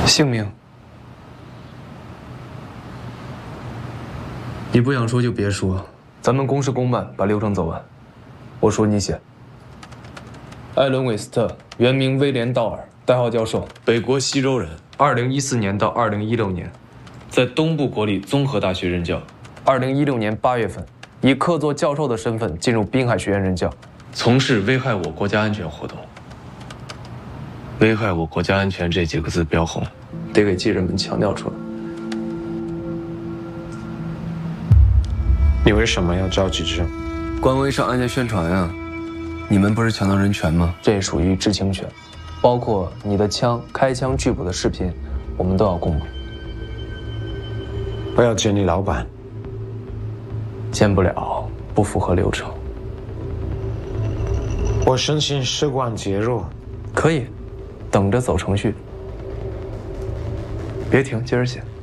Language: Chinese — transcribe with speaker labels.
Speaker 1: 姓名。你不想说就别说，咱们公事公办，把流程走完。我说你写。艾伦·韦斯特，原名威廉·道尔，代号教授，
Speaker 2: 北国西州人。
Speaker 1: 2014年到2016年，
Speaker 2: 在东部国立综合大学任教。
Speaker 1: 2016年8月份，以客座教授的身份进入滨海学院任教，
Speaker 2: 从事危害我国家安全活动。危害我国家安全这几个字标红，
Speaker 1: 得给记者们强调出来。
Speaker 3: 你为什么要召集这？
Speaker 4: 官微上案件宣传啊！你们不是强调人权吗？
Speaker 1: 这属于知情权，包括你的枪开枪拒捕的视频，我们都要公布。
Speaker 3: 我要见你老板。
Speaker 1: 见不了，不符合流程。
Speaker 3: 我申请事关介入。
Speaker 1: 可以，等着走程序。别停，接着写。